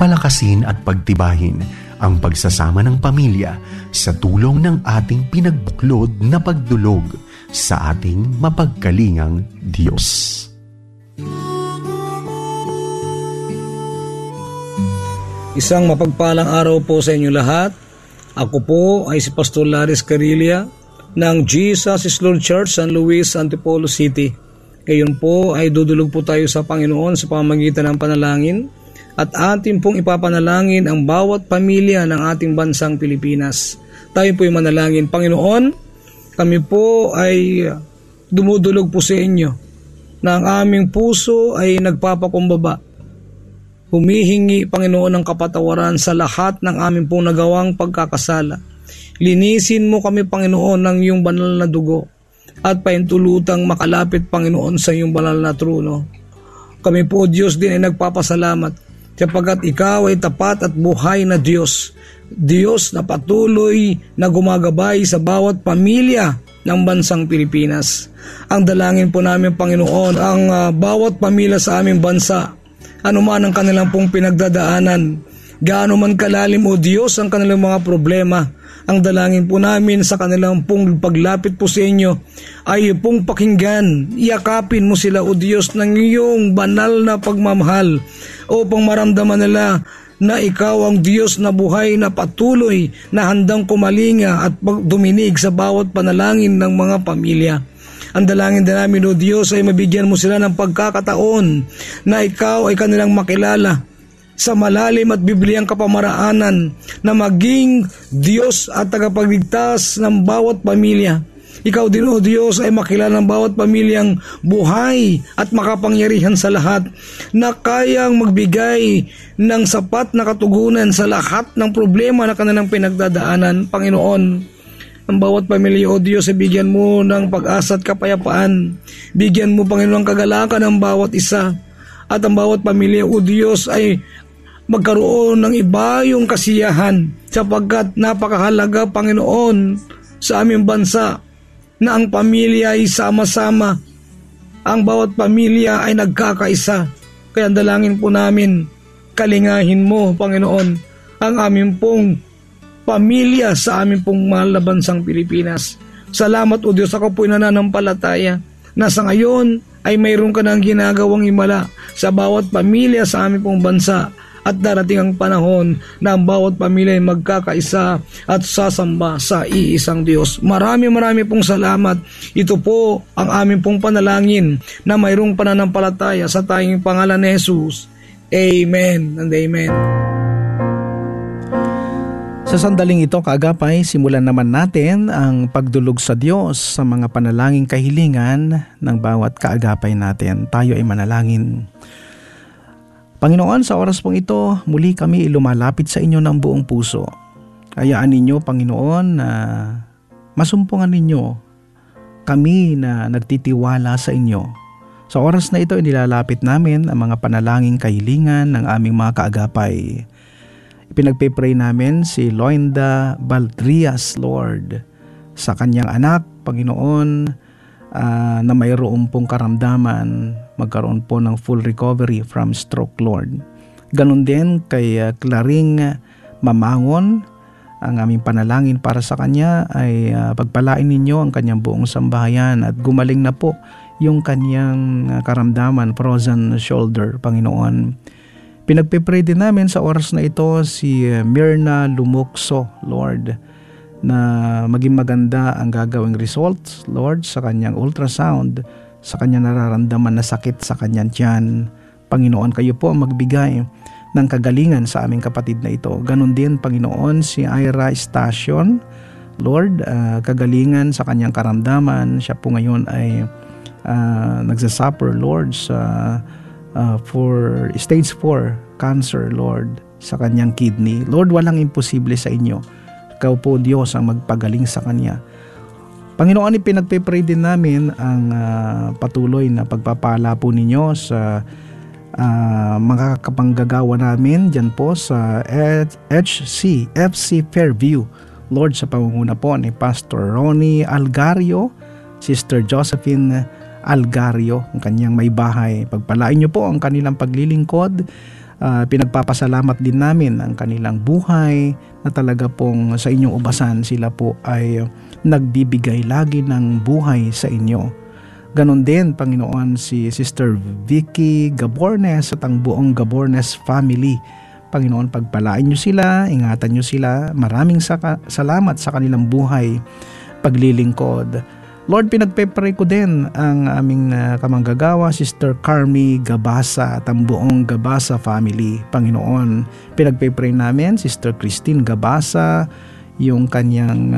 palakasin at pagtibahin ang pagsasama ng pamilya sa tulong ng ating pinagbuklod na pagdulog sa ating mapagkalingang Diyos. Isang mapagpalang araw po sa inyo lahat. Ako po ay si Pastor Laris Carilla ng Jesus is Lord Church, San Luis, Antipolo City. Ngayon po ay dudulog po tayo sa Panginoon sa pamamagitan ng panalangin at atin pong ipapanalangin ang bawat pamilya ng ating bansang Pilipinas. Tayo po ay manalangin. Panginoon, kami po ay dumudulog po sa inyo na ang aming puso ay nagpapakumbaba. Humihingi, Panginoon, ng kapatawaran sa lahat ng aming pong nagawang pagkakasala. Linisin mo kami, Panginoon, ng iyong banal na dugo at paintulutang makalapit, Panginoon, sa iyong banal na trono. Kami po, Diyos, din ay nagpapasalamat sapagkat ikaw ay tapat at buhay na Diyos. Diyos na patuloy na gumagabay sa bawat pamilya ng bansang Pilipinas. Ang dalangin po namin, Panginoon, ang bawat pamilya sa aming bansa, anuman ang kanilang pong pinagdadaanan, gaano man kalalim, O Diyos, ang kanilang mga problema, ang dalangin po namin sa kanilang pong paglapit po sa inyo ay pong pakinggan, iyakapin mo sila, O Diyos, ng iyong banal na pagmamahal upang maramdaman nila na ikaw ang Diyos na buhay na patuloy na handang kumalinga at duminig sa bawat panalangin ng mga pamilya. Ang dalangin din namin, O Diyos, ay mabigyan mo sila ng pagkakataon na ikaw ay kanilang makilala sa malalim at bibliyang kapamaraanan na maging Diyos at tagapagligtas ng bawat pamilya. Ikaw din, O Diyos, ay makilala ng bawat pamilyang buhay at makapangyarihan sa lahat na kayang magbigay ng sapat na katugunan sa lahat ng problema na kanilang pinagdadaanan. Panginoon, ang bawat pamilya, O Diyos, ay bigyan mo ng pag-asa at kapayapaan. Bigyan mo, Panginoon, kagalakan ng bawat isa. At ang bawat pamilya, O Diyos, ay magkaroon ng iba yung kasiyahan sapagkat napakahalaga, Panginoon, sa aming bansa na ang pamilya ay sama-sama. Ang bawat pamilya ay nagkakaisa. Kaya dalangin po namin, kalingahin mo, Panginoon, ang aming pong pamilya sa aming pong mahal na bansang Pilipinas. Salamat, O Diyos, ako po'y nananampalataya na sa ngayon ay mayroon ka ng ginagawang himala sa bawat pamilya sa aming pong bansa. At darating ang panahon na ang bawat pamilya ay magkakaisa at sasamba sa iisang Diyos. Marami pong salamat. Ito po ang aming pong panalangin na mayroong pananampalataya sa tanging pangalan ni Jesus. Amen and amen. Sa sandaling ito, kaagapay, simulan naman natin ang pagdulog sa Diyos sa mga panalangin kahilingan ng bawat kaagapay natin. Tayo ay manalangin. Panginoon, sa oras pong ito, muli kami lumalapit sa inyo ng buong puso. Hayaan ninyo, Panginoon, na masumpungan ninyo kami na nagtitiwala sa inyo. Sa oras na ito, inilalapit namin ang mga panalangin kahilingan ng aming mga kaagapay. Ipinagpipray namin si Loinda Baldrias, Lord, sa kanyang anak, Panginoon, na mayroon pong karamdaman, magkaroon po ng full recovery from stroke, Lord. Ganon din kay Claring Mamangon, ang aming panalangin para sa kanya ay pagpalain ninyo ang kanyang buong sambahayan at gumaling na po yung kanyang karamdaman, frozen shoulder, Panginoon. Pinagpipray din namin sa oras na ito si Myrna Lumukso, Lord, na maging maganda ang gagawing results, Lord, sa kanyang ultrasound, sa kanyang nararamdaman na sakit sa kanyang tiyan. Panginoon, kayo po ang magbigay ng kagalingan sa aming kapatid na ito. Ganon din, Panginoon, si Ira Station, Lord, kagalingan sa kanyang karamdaman. Siya po ngayon ay nagsasuffer, Lord, for stage 4 cancer, Lord, sa kanyang kidney. Lord, walang imposible sa inyo. Ikaw po, Diyos, ang magpagaling sa kanya. Panginoon, ipinagpipray din namin ang patuloy na pagpapala po ninyo sa mga kapanggagawa namin dyan po sa FC Fairview. Lord, sa pangunguna po ni Pastor Ronnie Algario, Sister Josephine Algario, ang kanyang may bahay. Pagpalain niyo po ang kanilang paglilingkod Pinagpapasalamat din namin ang kanilang buhay na talaga pong sa inyong ubasan sila po ay nagbibigay lagi ng buhay sa inyo. Ganon din, Panginoon, si Sister Vicky Gabornes at ang buong Gabornes family. Panginoon, pagpalain niyo sila, ingatan niyo sila. Maraming salamat sa kanilang buhay, paglilingkod. Lord, pinagpe-pray ko din ang aming kamanggagawa, Sister Carmi Gabasa at ang buong Gabasa family. Panginoon, pinagpe-pray namin, Sister Christine Gabasa, yung kanyang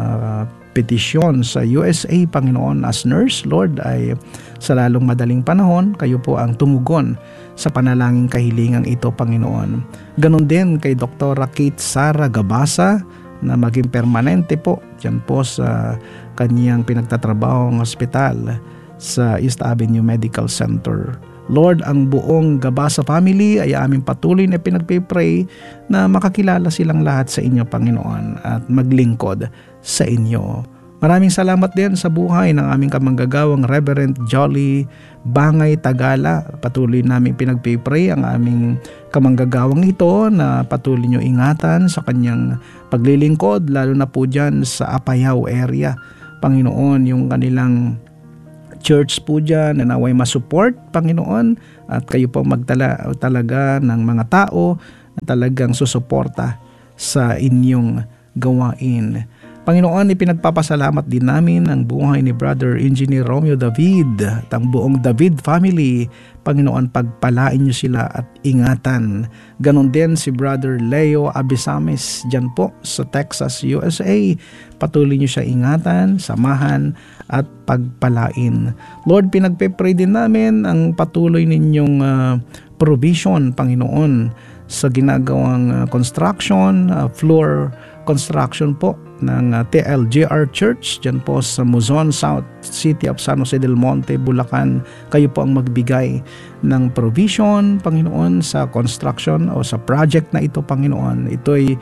petisyon sa USA, Panginoon, as nurse. Lord, ay sa lalong madaling panahon, kayo po ang tumugon sa panalangin kahilingang ito, Panginoon. Ganon din kay Dr. Kate Sara Gabasa na maging permanente po dyan po sa kanyang pinagtatrabahong ospital sa East Avenue Medical Center. Lord, ang buong Gabasa family ay aming patuloy na pinagpipray na makakilala silang lahat sa inyo, Panginoon, at maglingkod sa inyo. Maraming salamat din sa buhay ng aming kamanggagawang Reverend Jolly Bangay Tagala. Patuloy namin pinagpipray ang aming kamanggagawang ito na patuloy nyo ingatan sa kanyang paglilingkod, lalo na po dyan sa Apayao area. Panginoon, yung kanilang church po dyan na naway masupport, Panginoon, at kayo po magtala talaga ng mga tao na talagang susuporta sa inyong gawain. Panginoon, ipinagpapasalamat din namin ang buhay ni Brother Engineer Romeo David at ang buong David family. Panginoon, pagpalain niyo sila at ingatan. Ganon din si Brother Leo Abisames dyan po sa Texas, USA. Patuloy niyo siya ingatan, samahan at pagpalain. Lord, pinagpe-pray din namin ang patuloy ninyong provision, Panginoon, sa ginagawang construction, floor construction po ng TLJR Church dyan po sa Muzon South City of San Jose del Monte, Bulacan. Kayo po ang magbigay ng provision, Panginoon, sa construction o sa project na ito, Panginoon. Ito'y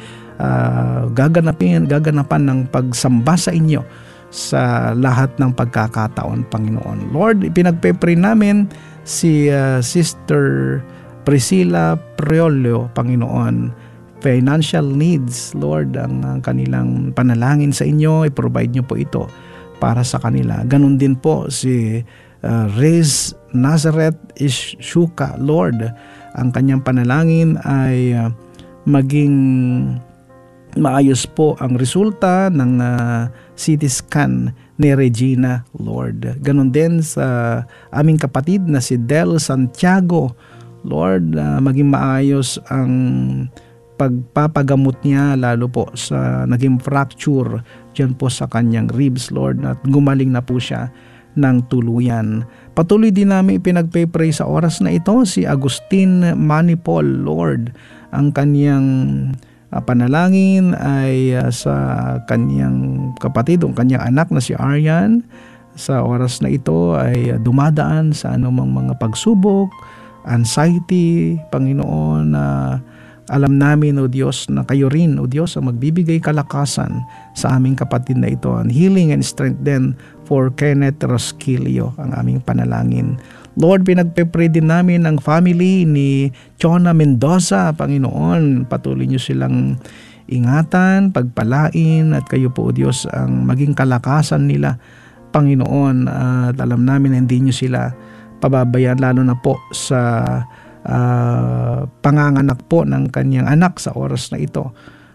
gaganapan ng pagsamba sa inyo sa lahat ng pagkakataon, Panginoon. Lord, pinagpe-pray namin si Sister Priscilla Priolio, Panginoon. Financial needs, Lord, ang kanilang panalangin sa inyo, i-provide nyo po ito para sa kanila. Ganon din po si Rez Nazareth Ishuka, Lord, ang kanyang panalangin ay maging maayos po ang resulta ng CT scan ni Regina, Lord. Ganon din sa aming kapatid na si Del Santiago, Lord, maging maayos ang pagpapagamot niya, lalo po sa naging fracture dyan po sa kanyang ribs, Lord, at gumaling na po siya ng tuluyan. Patuloy din namin ipinagpe-pray sa oras na ito si Agustin Manipol, Lord. Ang kanyang panalangin ay sa kanyang kapatid, ang kanyang anak na si Aryan. Sa oras na ito ay dumadaan sa anumang mga pagsubok, anxiety, Panginoon, alam namin, O Diyos, na kayo rin, O Diyos, ang magbibigay kalakasan sa aming kapatid na ito. And healing and strength then for Kenneth Rosquilio, ang aming panalangin. Lord, pinagpe-pray din namin ang family ni Chona Mendoza, Panginoon. Patuloy niyo silang ingatan, pagpalain, at kayo po, O Diyos, ang maging kalakasan nila, Panginoon. At alam namin na hindi niyo sila pababayaan, lalo na po sa panganganak po ng kanyang anak sa oras na ito.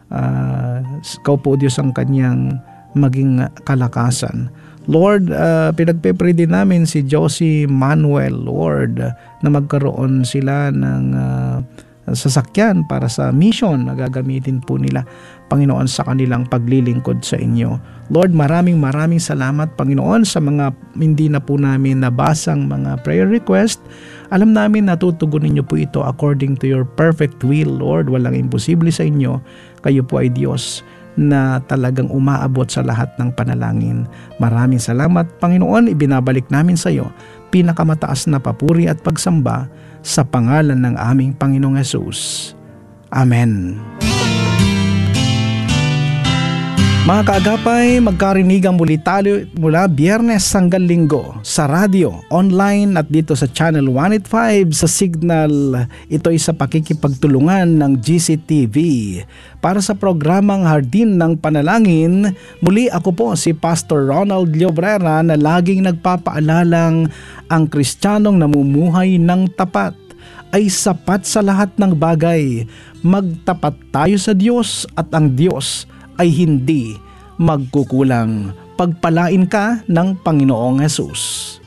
Ikaw po, Diyos, ang kanyang maging kalakasan. Lord, pinagpe-pray din namin si Josie Manuel, Lord, na magkaroon sila ng sasakyan para sa mission na gagamitin po nila, Panginoon, sa kanilang paglilingkod sa inyo. Lord, maraming salamat, Panginoon, sa mga hindi na po namin nabasang mga prayer request. Alam namin na tutugunin niyo po ito according to your perfect will, Lord. Walang imposible sa inyo. Kayo po ay Diyos na talagang umaabot sa lahat ng panalangin. Maraming salamat, Panginoon. Ibinabalik namin sa iyo pinakamataas na papuri at pagsamba sa pangalan ng aming Panginoong Hesus. Amen. Mga kaagapay, magkarinigan muli tayo mula Biyernes hanggang Linggo sa radyo, online at dito sa Channel 185 sa Signal. Ito ay sa pakikipagtulungan ng GCTV. Para sa programang Hardin ng Panalangin, muli ako po si Pastor Ronald Llobrera na laging nagpapaalalang ang Kristiyanong namumuhay ng tapat ay sapat sa lahat ng bagay. Magtapat tayo sa Diyos at ang Diyos ay hindi magkukulang. Pagpalain ka ng Panginoong Hesus.